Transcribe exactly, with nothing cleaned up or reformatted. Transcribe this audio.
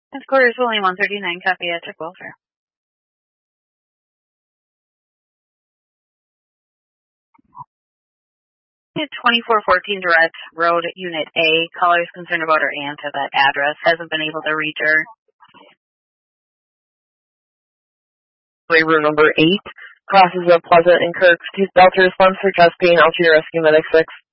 Headquarters William one thirty-nine, copy at check welfare. twenty-four fourteen Direct Road, Unit A. Caller is concerned about her aunt at that address. Hasn't been able to reach her. Room number eight crosses up Pleasant and Kirk. Delta response for chest pain. Altitude rescue medic six.